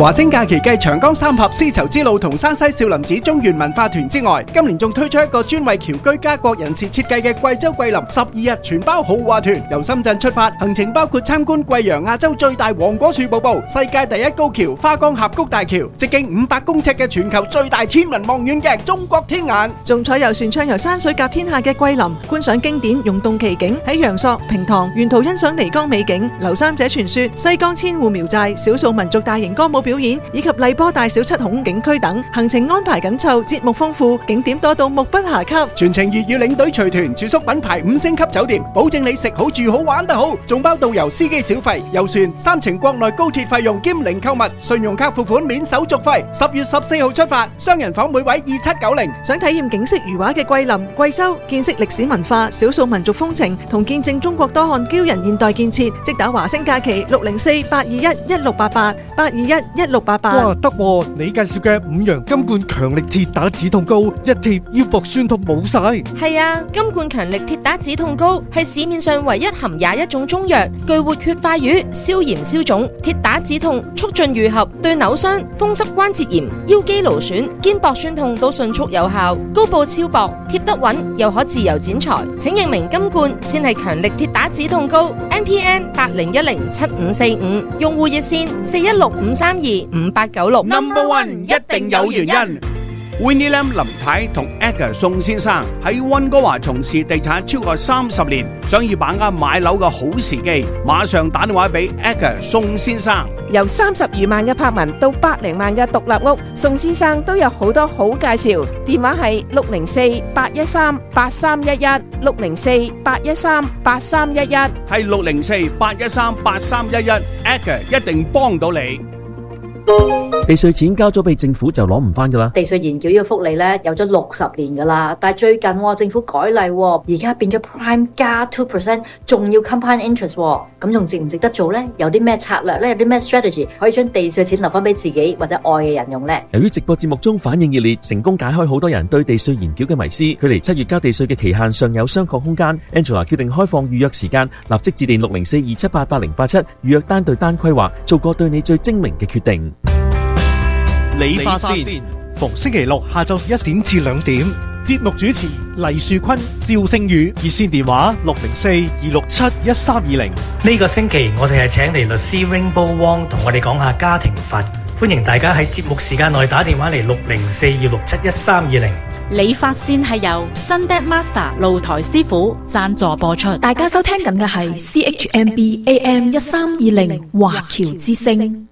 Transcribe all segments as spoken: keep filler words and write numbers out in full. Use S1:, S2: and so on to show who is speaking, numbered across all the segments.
S1: 華星假期繼長江三峽絲綢之路同山西少林寺中原文化團之外，今年仲推出一個專為僑居家國人士設計嘅貴州桂林十二日全包豪華團，由深圳出發，行程包括參觀貴陽亞洲最大黃果樹瀑布、世界第一高橋花崗峽谷大橋、直徑五百公尺嘅全球最大天文望遠鏡中國天眼，
S2: 仲坐遊船暢遊山水甲天下嘅桂林，觀賞經典溶洞奇景，喺陽朔、平塘沿途欣賞漓江美景、劉三姐傳說、西江千戶苗寨、少數民族大型歌舞表演以及荔波大小七孔景區等，行程安排緊湊，節目豐富，景點多到目不暇給。
S1: 全程粵語領隊隨團，住宿品牌五星級酒店，保證你食好住好玩得好，仲包導遊司機小費、遊船、三程國內高鐵費用兼零購物，信用卡付款免手續費。十月十四號出發，雙人房每位二七九零。
S2: 想體驗景色如畫嘅桂林、貴州，見識歷史文化、少數民族風情，同見證中國多項驕人現代建設，即打華星假期六零四八二一一六八八八二一一六八八。
S3: 哇，得喎！你介紹嘅五羊金冠強力鐵打止痛膏，一貼腰膊酸痛冇晒。
S4: 係啊，金冠強力鐵打止痛膏係市面上唯一含廿一種中藥，具活血化瘀、消炎消腫、鐵打止痛、促進愈合，對扭傷、風濕關節炎、腰肌勞損、肩膊酸痛都迅速有效。膏布超薄，貼得穩，又可自由剪裁。請認明金冠先係強力鐵打止痛膏 ，N P N 八零一零七五四五，用戶熱線四一六五三二五八九六。
S5: Number One 一定有原因。Winnie Lam 林太同 Edgar 宋先生喺溫哥華從事地產超過三十年，想要把握買樓嘅好時機，馬上打電話俾 Edgar 宋先生。
S6: 由三十餘萬嘅柏文到百零萬嘅獨立屋，宋先生都有好多好介紹。電話係六零四八一三八三一一，六零四八一三八三一一，
S5: 係六零四八一三八三一一 ，Edgar 一定幫到你。
S7: 地稅錢交咗俾政府就攞唔翻噶啦。
S8: 地稅延繳呢個福利咧有咗六十年噶啦，但係最近、哦、政府改例、哦，而家變咗 Prime 加 two percent， 仲要 compound interest， 咁、哦、仲值唔值得做呢？有啲咩策略呢？有啲咩 strategy 可以將地稅錢留翻俾自己或者愛嘅人用呢？
S7: 由於直播節目中反應熱烈，成功解開好多人對地稅延繳嘅迷思，距離七月交地稅嘅期限尚有商榷空間。Angela 決定開放預約時間，立即致電六零四二七八八零八七預約單對單規劃，做個對你最精明嘅決定。
S3: 理髮線，逢星期六下晝一點至兩點，節目主持黎樹坤、趙星宇，熱線電話六零四二六七一三二零。
S9: 呢個星期我哋係請嚟律師 Rainbow Wong 同我哋講下家庭法，歡迎大家喺節目時間內打電話嚟六零四二六七一三二零。
S10: 理髮線係由 Sunday Master 露台師傅贊助播出。
S11: 大家收聽緊嘅係 C H M B A M 一三二零華僑之聲。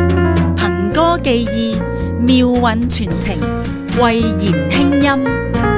S10: 憑歌寄意，妙韻傳情，慧言輕音。